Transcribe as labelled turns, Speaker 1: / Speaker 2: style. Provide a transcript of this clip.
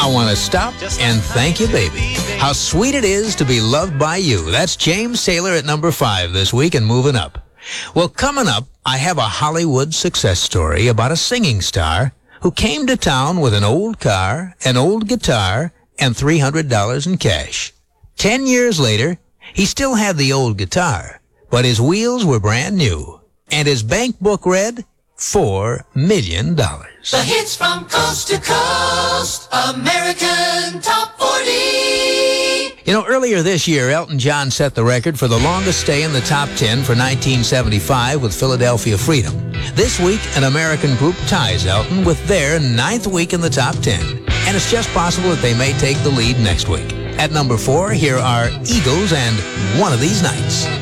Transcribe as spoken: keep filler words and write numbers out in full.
Speaker 1: Want to Stop and Thank You, Baby. How sweet it is to be loved by you. That's James Taylor at number five this week and moving up. Well, coming up, I have a Hollywood success story about a singing star who came to town with an old car, an old guitar, and three hundred dollars in cash. Ten years later, he still had the old guitar, but his wheels were brand new, and his bank book read four million dollars.
Speaker 2: The hits from coast to coast, American Top forty.
Speaker 1: You know, earlier this year, Elton John set the record for the longest stay in the top ten for nineteen seventy-five with Philadelphia Freedom. This week, an American group ties Elton with their ninth week in the top ten. And it's just possible that they may take the lead next week. At number four, here are Eagles and One of These Nights.